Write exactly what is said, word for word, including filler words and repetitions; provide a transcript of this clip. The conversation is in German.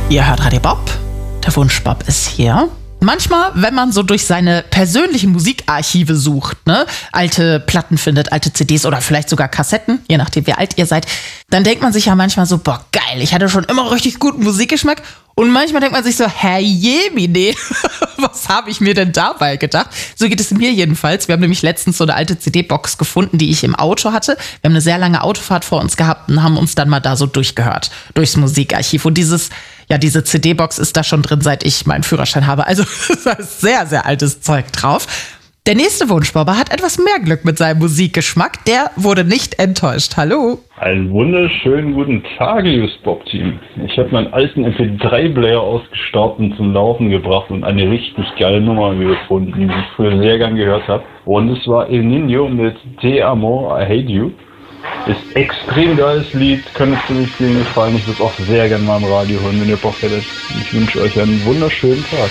Ihr hört Radio Bob. Der Wunschbob ist hier. Manchmal, wenn man so durch seine persönlichen Musikarchive sucht, ne, alte Platten findet, alte C Ds oder vielleicht sogar Kassetten, je nachdem wie alt ihr seid, dann denkt man sich ja manchmal so, boah, geil, ich hatte schon immer richtig guten Musikgeschmack. Und manchmal denkt man sich so, Herr Jemine, was habe ich mir denn dabei gedacht? So geht es mir jedenfalls. Wir haben nämlich letztens so eine alte C D-Box gefunden, die ich im Auto hatte. Wir haben eine sehr lange Autofahrt vor uns gehabt und haben uns dann mal da so durchgehört, durchs Musikarchiv. Und dieses, ja, diese C D-Box ist da schon drin, seit ich meinen Führerschein habe. Also da ist sehr, sehr altes Zeug drauf. Der nächste Wunschbauer hat etwas mehr Glück mit seinem Musikgeschmack. Der wurde nicht enttäuscht. Hallo. Einen wunderschönen guten Tag, liebes Bob-Team. Ich habe meinen alten M P drei Player ausgestartet und zum Laufen gebracht und eine richtig geile Nummer gefunden, die ich früher sehr gern gehört habe. Und es war El Nino mit Te Amo, I Hate You. Ist extrem geiles Lied, könnte es ziemlich vielen gefallen. Ich würde es auch sehr gerne mal im Radio hören, wenn ihr Bock hättet. Ich wünsche euch einen wunderschönen Tag.